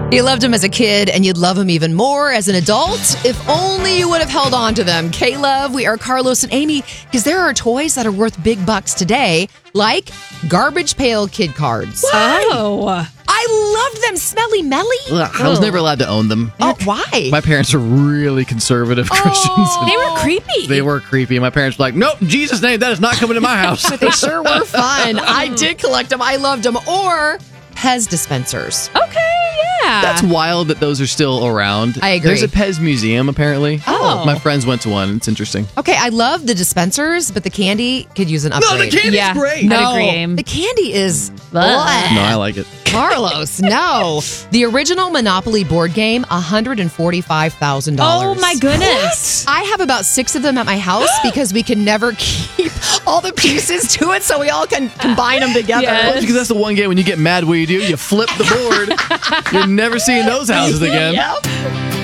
You loved them as a kid, and you'd love them even more as an adult. If only you would have held on to them. K-Love, we are Carlos and Amy, because there are toys that are worth big bucks today, like Garbage Pail Kid Cards. Oh. I loved them. Smelly Melly. Ugh, I was never allowed to own them. Oh, why? My parents are really conservative Christians. They were creepy. They were creepy. My parents were like, nope, in Jesus' name, that is not coming to my house. They sure were fun. I did collect them. I loved them. Or Pez dispensers. Okay, yeah. That's wild that those are still around. I agree. There's a Pez museum, apparently. Oh. My friends went to one. It's interesting. Okay, I love the dispensers, but the candy could use an upgrade. yeah, great. I'd agree, Aim. The candy is Blah. No, I like it. Carlos, no. The original Monopoly board game, $145,000. Oh, my goodness. I have about 6 of them at my house because we can never keep all the pieces to it, so we all can combine them together. Yes. Because that's the one game when you get mad, what do? You flip the board. You're never seeing those houses again. Yep.